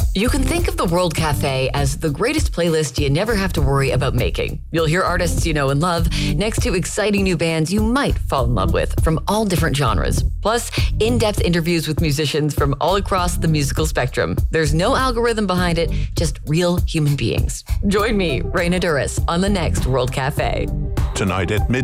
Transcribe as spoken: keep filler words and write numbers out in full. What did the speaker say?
You can think of the World Cafe as the greatest playlist you never have to worry about making. You'll hear artists you know and love next to exciting new bands you might fall in love with from all different genres. Plus, in-depth interviews with musicians from all across the musical spectrum. There's no algorithm behind it, just real human beings. Join me, Raina Duras, on the next World Cafe. Tonight at midnight.